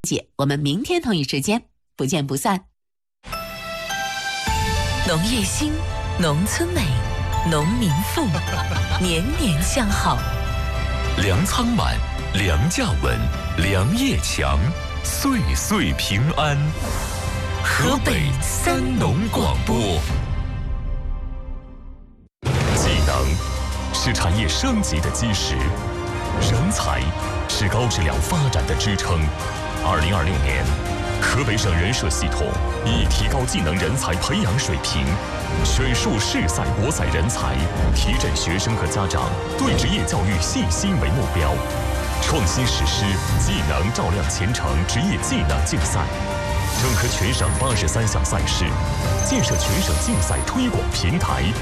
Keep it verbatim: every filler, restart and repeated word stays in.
姐，我们明天同一时间不见不散。 农业兴，农村美，农民富，年年向好。 粮仓满，粮价稳，粮业强，岁岁平安。河北三农广播。技能是产业升级的基石，人才是高质量发展的支撑。二零二六年，河北省人社系统以提高技能人才培养水平，选树市赛国赛人才，提振学生和家长对职业教育信心为目标，创新实施技能照亮前程职业技能竞赛，整合全省八十三项赛事，建设全省竞赛推广平台，